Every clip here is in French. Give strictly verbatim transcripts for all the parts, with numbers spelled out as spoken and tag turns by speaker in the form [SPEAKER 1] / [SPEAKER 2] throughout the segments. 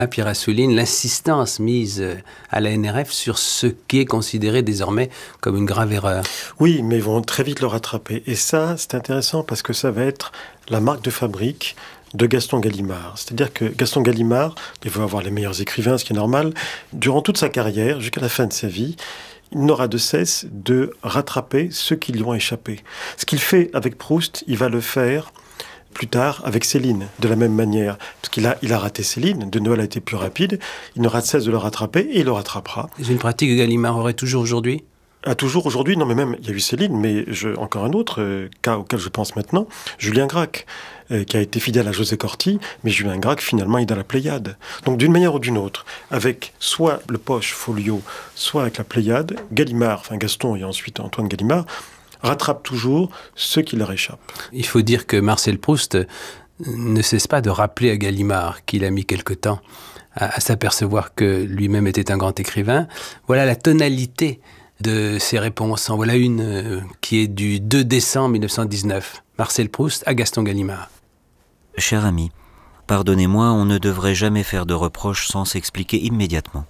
[SPEAKER 1] Pierre Assouline, l'insistance mise à la N R F sur ce qui est considéré désormais comme une grave erreur.
[SPEAKER 2] Oui, mais ils vont très vite le rattraper. Et ça, c'est intéressant parce que ça va être la marque de fabrique de Gaston Gallimard. C'est-à-dire que Gaston Gallimard, il va avoir les meilleurs écrivains, ce qui est normal. Durant toute sa carrière, jusqu'à la fin de sa vie, il n'aura de cesse de rattraper ceux qui lui ont échappé. Ce qu'il fait avec Proust, il va le faire plus tard avec Céline, de la même manière. Parce qu'il a, il a raté Céline, De Noël a été plus rapide, il n'aura de cesse de le rattraper et il le rattrapera.
[SPEAKER 1] C'est une pratique que Gallimard aurait toujours aujourd'hui ?
[SPEAKER 2] À toujours aujourd'hui, non mais même, il y a eu Céline, mais je, encore un autre euh, cas auquel je pense maintenant, Julien Gracq, euh, qui a été fidèle à José Corti, mais Julien Gracq, finalement, est dans la Pléiade. Donc d'une manière ou d'une autre, avec soit le Poche Folio, soit avec la Pléiade, Gallimard, enfin Gaston et ensuite Antoine Gallimard, rattrape toujours ceux qui leur échappent.
[SPEAKER 1] Il faut dire que Marcel Proust ne cesse pas de rappeler à Gallimard qu'il a mis quelque temps à, à s'apercevoir que lui-même était un grand écrivain. Voilà la tonalité de ses réponses. En voilà une euh, qui est du deux décembre mille neuf cent dix-neuf. Marcel Proust à Gaston Gallimard.
[SPEAKER 3] Cher ami, pardonnez-moi, on ne devrait jamais faire de reproches sans s'expliquer immédiatement.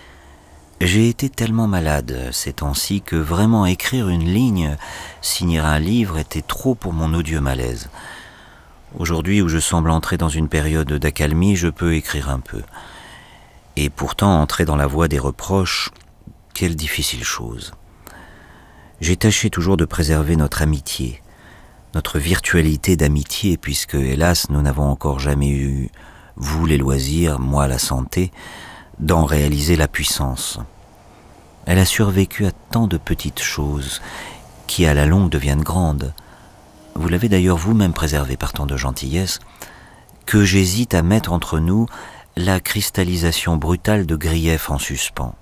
[SPEAKER 3] J'ai été tellement malade ces temps-ci que vraiment écrire une ligne, signer un livre était trop pour mon odieux malaise. Aujourd'hui où je semble entrer dans une période d'accalmie, je peux écrire un peu. Et pourtant entrer dans la voie des reproches, quelle difficile chose. J'ai tâché toujours de préserver notre amitié, notre virtualité d'amitié, puisque, hélas, nous n'avons encore jamais eu, vous les loisirs, moi la santé, d'en réaliser la puissance. Elle a survécu à tant de petites choses qui, à la longue, deviennent grandes. Vous l'avez d'ailleurs vous-même préservée par tant de gentillesse, que j'hésite à mettre entre nous la cristallisation brutale de griefs en suspens.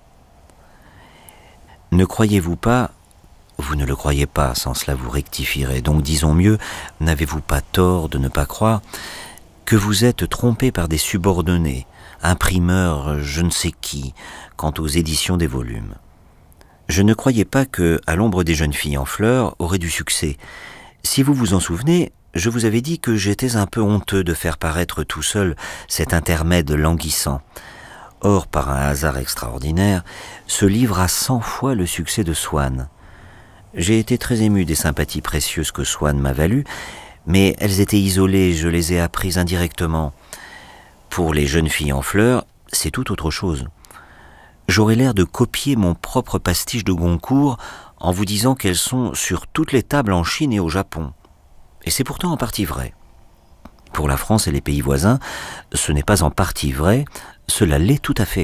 [SPEAKER 3] Ne croyez-vous pas, vous ne le croyez pas, sans cela vous rectifierez, donc disons mieux, n'avez-vous pas tort de ne pas croire que vous êtes trompé par des subordonnés, imprimeurs je ne sais qui, quant aux éditions des volumes. Je ne croyais pas que À l'ombre des jeunes filles en fleurs aurait du succès. Si vous vous en souvenez, je vous avais dit que j'étais un peu honteux de faire paraître tout seul cet intermède languissant. Or, par un hasard extraordinaire, ce livre a cent fois le succès de Swann. J'ai été très ému des sympathies précieuses que Swann m'a values, mais elles étaient isolées, je les ai apprises indirectement. Pour les jeunes filles en fleurs, c'est tout autre chose. J'aurais l'air de copier mon propre pastiche de Goncourt en vous disant qu'elles sont sur toutes les tables en Chine et au Japon. Et c'est pourtant en partie vrai. Pour la France et les pays voisins, ce n'est pas en partie vrai, cela l'est tout à fait.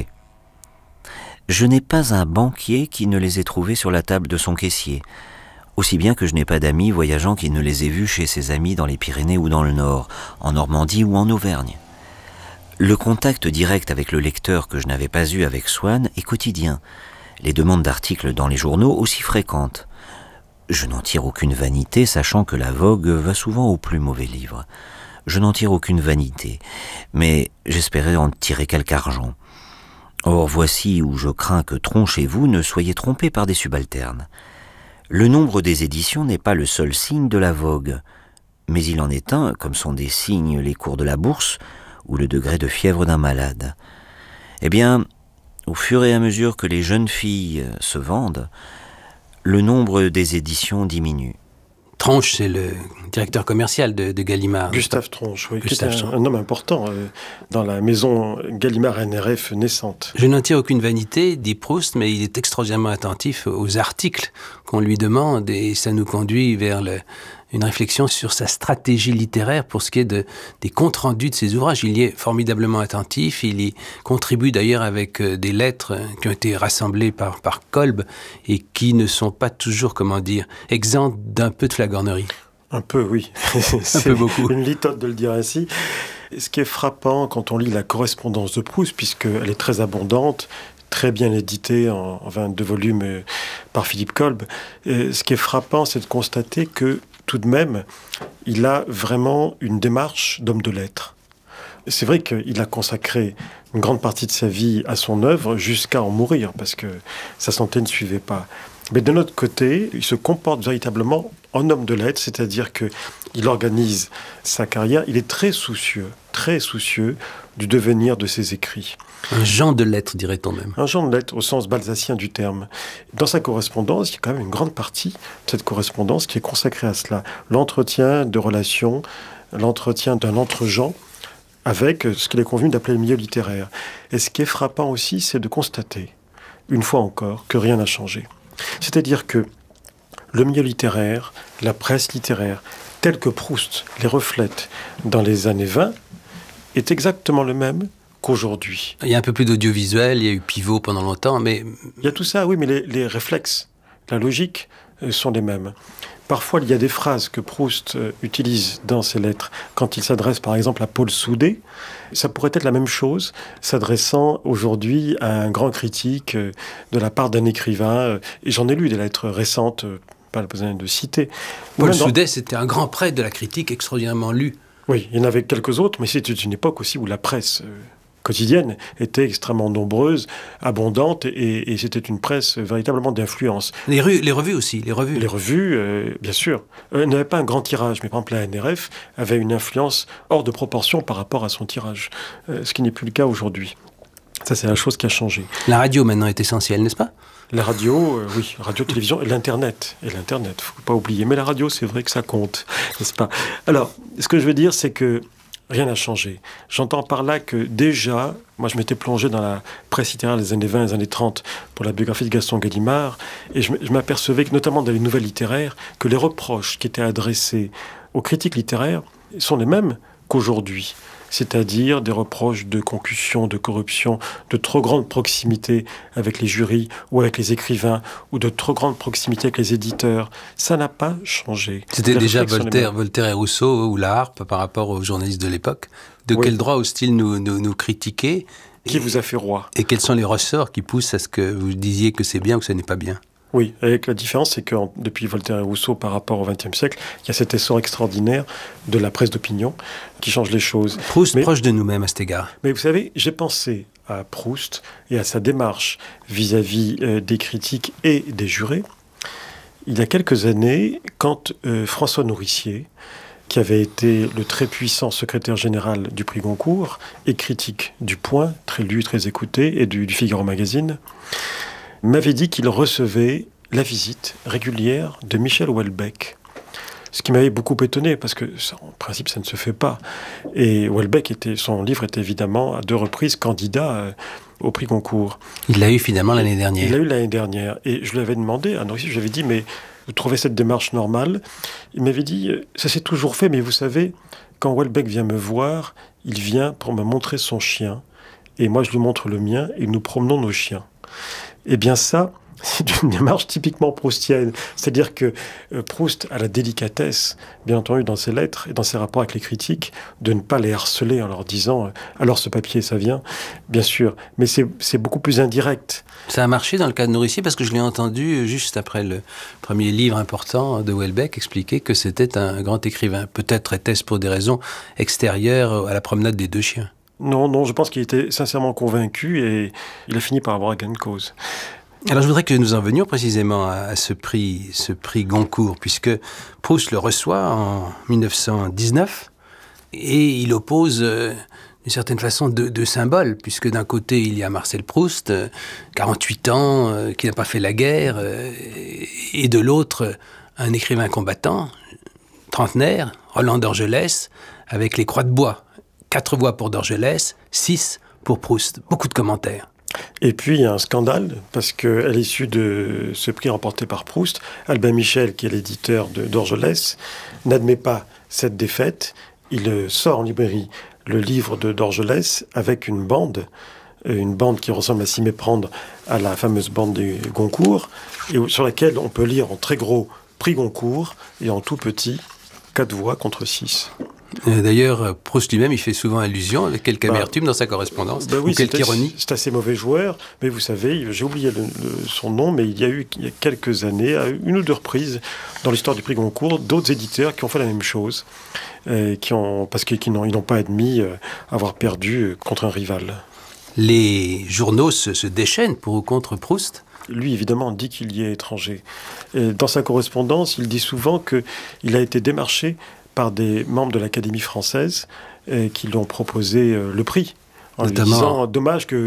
[SPEAKER 3] Je n'ai pas un banquier qui ne les ait trouvées sur la table de son caissier, aussi bien que je n'ai pas d'amis voyageant qui ne les ait vus chez ses amis dans les Pyrénées ou dans le Nord, en Normandie ou en Auvergne. Le contact direct avec le lecteur que je n'avais pas eu avec Swann est quotidien, les demandes d'articles dans les journaux aussi fréquentes. Je n'en tire aucune vanité, sachant que la vogue va souvent aux plus mauvais livres. Je n'en tire aucune vanité, mais j'espérais en tirer quelque argent. Or, voici où je crains que, tronchez-vous, ne soyez trompés par des subalternes. Le nombre des éditions n'est pas le seul signe de la vogue, mais il en est un, comme sont des signes les cours de la bourse ou le degré de fièvre d'un malade. Eh bien, au fur et à mesure que les jeunes filles se vendent, le nombre des éditions diminue.
[SPEAKER 1] Tronche, c'est le directeur commercial de, de Gallimard.
[SPEAKER 2] Gustave Tronche, oui,
[SPEAKER 1] Gustave
[SPEAKER 2] qui est un,
[SPEAKER 1] Tronche.
[SPEAKER 2] un homme important euh, dans la maison Gallimard N R F naissante.
[SPEAKER 1] Je n'en tire aucune vanité, dit Proust, mais il est extraordinairement attentif aux articles qu'on lui demande et ça nous conduit vers le, une réflexion sur sa stratégie littéraire pour ce qui est de, des comptes rendus de ses ouvrages. Il y est formidablement attentif, il y contribue d'ailleurs avec des lettres qui ont été rassemblées par, par Kolb et qui ne sont pas toujours, comment dire, exemptes d'un peu de flagornerie.
[SPEAKER 2] Un peu, oui.
[SPEAKER 1] Un peu beaucoup.
[SPEAKER 2] Une litote de le dire ainsi. Ce qui est frappant quand on lit la correspondance de Proust, puisqu'elle est très abondante, très bien éditée en, en vingt-deux volumes euh, par Philippe Kolb, euh, ce qui est frappant, c'est de constater que tout de même, il a vraiment une démarche d'homme de lettres. C'est vrai qu'il a consacré une grande partie de sa vie à son œuvre jusqu'à en mourir, parce que sa santé ne suivait pas. Mais de notre côté, il se comporte véritablement en homme de lettres, c'est-à-dire qu'il il organise sa carrière, il est très soucieux, très soucieux du devenir de ses écrits.
[SPEAKER 1] Un genre de lettres, dirait-on même.
[SPEAKER 2] Un genre de lettres au sens balzacien du terme. Dans sa correspondance, il y a quand même une grande partie de cette correspondance qui est consacrée à cela. L'entretien de relations, l'entretien d'un entre-gens avec ce qu'il est convenu d'appeler le milieu littéraire. Et ce qui est frappant aussi, c'est de constater, une fois encore, que rien n'a changé. C'est-à-dire que le milieu littéraire, la presse littéraire, tel que Proust les reflète dans les années vingt, est exactement le même qu'aujourd'hui.
[SPEAKER 1] Il y a un peu plus d'audiovisuel, il y a eu Pivot pendant longtemps, mais...
[SPEAKER 2] Il y a tout ça, oui, mais les, les réflexes, la logique euh, sont les mêmes. Parfois, il y a des phrases que Proust euh, utilise dans ses lettres quand il s'adresse, par exemple, à Paul Soudet. Ça pourrait être la même chose s'adressant aujourd'hui à un grand critique euh, de la part d'un écrivain. Euh, et j'en ai lu des lettres récentes, euh, pas besoin de citer.
[SPEAKER 1] Paul
[SPEAKER 2] dans...
[SPEAKER 1] Soudet, c'était un grand prêtre de la critique extraordinairement lu.
[SPEAKER 2] Oui, il y en avait quelques autres, mais c'était une époque aussi où la presse... Euh, quotidienne était extrêmement nombreuse, abondante, et, et c'était une presse véritablement d'influence.
[SPEAKER 1] Les, rues, les revues aussi, les revues.
[SPEAKER 2] Les revues, euh, bien sûr, euh, n'avaient pas un grand tirage, mais par exemple la N R F avait une influence hors de proportion par rapport à son tirage, euh, ce qui n'est plus le cas aujourd'hui. Ça, c'est la chose qui a changé.
[SPEAKER 1] La radio, maintenant, est essentielle, n'est-ce pas ?
[SPEAKER 2] La radio, euh, oui, radio, télévision, et l'Internet. Et l'Internet, faut pas oublier. Mais la radio, c'est vrai que ça compte, n'est-ce pas ? Alors, ce que je veux dire, c'est que rien n'a changé. J'entends par là que déjà, moi je m'étais plongé dans la presse littéraire des années vingt et des années trente pour la biographie de Gaston Gallimard, et je m'apercevais que, notamment dans les nouvelles littéraires, que les reproches qui étaient adressés aux critiques littéraires sont les mêmes qu'aujourd'hui. C'est-à-dire des reproches de concussion, de corruption, de trop grande proximité avec les jurys ou avec les écrivains, ou de trop grande proximité avec les éditeurs. Ça n'a pas changé.
[SPEAKER 1] C'était déjà Voltaire, Voltaire et Rousseau, ou la harpe par rapport aux journalistes de l'époque. De oui. Quel droit osent-ils nous, nous, nous critiquer ?
[SPEAKER 2] Qui et, vous a fait roi ?
[SPEAKER 1] Et quels sont les ressorts qui poussent à ce que vous disiez que c'est bien ou que ce n'est pas bien ?
[SPEAKER 2] Oui, avec la différence, c'est que depuis Voltaire et Rousseau par rapport au vingtième siècle, il y a cet essor extraordinaire de la presse d'opinion qui change les choses.
[SPEAKER 1] Proust, mais, proche de nous-mêmes à cet égard.
[SPEAKER 2] Mais vous savez, j'ai pensé à Proust et à sa démarche vis-à-vis euh, des critiques et des jurés. Il y a quelques années, quand euh, François Nourricier, qui avait été le très puissant secrétaire général du prix Goncourt et critique du Point, très lu, très écouté, et du, du Figaro Magazine, m'avait dit qu'il recevait la visite régulière de Michel Houellebecq. Ce qui m'avait beaucoup étonné, parce que, ça, en principe, ça ne se fait pas. Et Houellebecq, était, son livre était évidemment à deux reprises candidat euh, au prix Goncourt.
[SPEAKER 1] Il l'a eu finalement l'année dernière.
[SPEAKER 2] Il l'a eu l'année dernière. Et je lui avais demandé, à Nourricier, je lui avais dit, mais vous trouvez cette démarche normale ? Il m'avait dit, ça s'est toujours fait, mais vous savez, quand Houellebecq vient me voir, il vient pour me montrer son chien. Et moi, je lui montre le mien, et nous promenons nos chiens. Eh bien ça, c'est une démarche typiquement proustienne. C'est-à-dire que euh, Proust a la délicatesse, bien entendu, dans ses lettres et dans ses rapports avec les critiques, de ne pas les harceler en leur disant euh, « alors ce papier, ça vient », bien sûr. Mais c'est, c'est beaucoup plus indirect.
[SPEAKER 1] Ça a marché dans le cas de Nourricier, parce que je l'ai entendu juste après le premier livre important de Houellebecq expliquer que c'était un grand écrivain. Peut-être était-ce pour des raisons extérieures à la promenade des deux chiens.
[SPEAKER 2] Non, non, je pense qu'il était sincèrement convaincu et il a fini par avoir gain de cause.
[SPEAKER 1] Alors je voudrais que nous en venions précisément à, à ce prix, ce prix Goncourt, puisque Proust le reçoit en dix-neuf cent dix-neuf et il oppose euh, d'une certaine façon deux, deux symboles, puisque d'un côté il y a Marcel Proust, euh, quarante-huit ans, euh, qui n'a pas fait la guerre, euh, et de l'autre un écrivain combattant, trentenaire, Roland d'Orgelès, avec les Croix de bois. Quatre voix pour Dorgelès, six pour Proust. Beaucoup de commentaires.
[SPEAKER 2] Et puis, il y a un scandale, parce qu'à l'issue de ce prix remporté par Proust, Albin Michel, qui est l'éditeur de Dorgelès, n'admet pas cette défaite. Il sort en librairie le livre de Dorgelès avec une bande, une bande qui ressemble à s'y méprendre à la fameuse bande des Goncourt, et sur laquelle on peut lire en très gros « prix Goncourt » et en tout petit « quatre voix contre six ».
[SPEAKER 1] D'ailleurs, Proust lui-même, il fait souvent allusion, avec quelque bah, amertume dans sa correspondance,
[SPEAKER 2] bah oui,
[SPEAKER 1] ou quelque ironie.
[SPEAKER 2] C'est assez mauvais joueur, mais vous savez, j'ai oublié le, le, son nom, mais il y a eu, il y a quelques années, à une ou deux reprises, dans l'histoire du prix Goncourt, d'autres éditeurs qui ont fait la même chose, euh, qui ont, parce qu'ils n'ont, ils n'ont pas admis euh, avoir perdu contre un rival.
[SPEAKER 1] Les journaux se, se déchaînent pour ou contre Proust.
[SPEAKER 2] Lui, évidemment, dit qu'il y est étranger. Et dans sa correspondance, il dit souvent qu'il a été démarché par des membres de l'Académie française euh, qui lui ont proposé euh, le prix. En
[SPEAKER 1] Notamment,
[SPEAKER 2] lui disant, dommage que